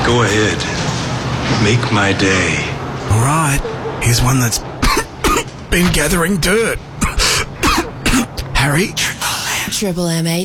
Go ahead. Make my day. All right. Here's one that's been gathering dirt. Harry? Triple M 80.